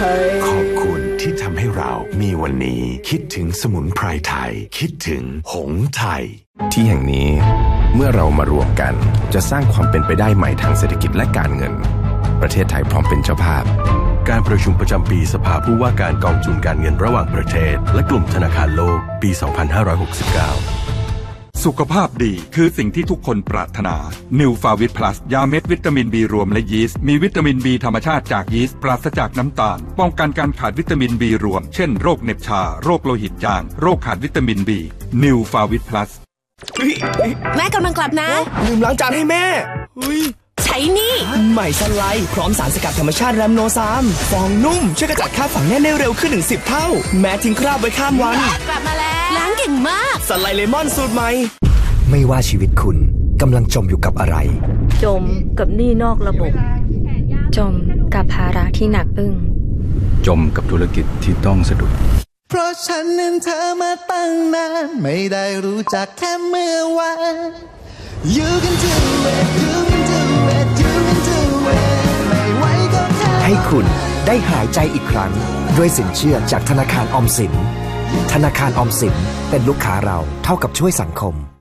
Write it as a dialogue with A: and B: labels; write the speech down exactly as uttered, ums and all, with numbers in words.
A: ขอบคุณที่ทำให้เรามีวันนี้คิดถึงสมุนไพรไทยคิดถึงหงส์ไทย
B: ที่แห่งนี้เมื่อเรามารวมกันจะสร้างความเป็นไปได้ใหม่ทางเศรษฐกิจและการเงินประเทศไทยพร้อมเป็นเจ้าภาพ
C: การประชุมประจำปีสภาผู้ว่าการกองทุนการเงินระหว่างประเทศและกลุ่มธนาคารโลกปี สองพันห้าร้อยหกสิบเก้า
D: สุขภาพดีคือสิ่งที่ทุกคนปรารถนา New Favit Plus ยาเม็ดวิตามิน B รวมและยีสต์มีวิตามิน B ธรรมชาติจากยีสต์ปราศจากน้ำตาลป้องกันการขาดวิตามิน B รวมเช่นโรคเหน็บชาโรคโลหิตจางโรคขาดวิตามิน B New Favit Plus
E: แม่กำลังกลับนะ
F: ลืมล้างจานให้แม่
E: ใช้นี่
F: ใหม่สไลด์พร้อมสารสกัดธรรมชาติแรมโนซามฟองนุ่มช่วยกระจัดคราบฝังแน่นได้เร็วขึ้นถึงสิบเท่าแม้ทิ้งคราบไว้ข้ามวัน
E: กลับมาแล้วล้างเก่งมาก
F: สไลด์เลมอนสูตรใหม่
G: ไม่ว่าชีวิตคุณกำลังจมอยู่กับอะไร
H: จมกับหนี้นอกระบบ
I: จมกับภาระที่หนักอึ้ง
J: จมกับธุรกิจที่ต้องสะดุด
K: เพราะฉันนั้นเธอมาตั้งนานไม่ได้รู้จักแค่เมื่อวาน You can do it You can do it You can do it ไม่ไหวก็แค่
G: ให้คุณได้หายใจอีกครั้งด้วยสินเชื่อจากธนาคารออมสินธนาคารออมสินเป็นลูกค้าเราเท่ากับช่วยสังคม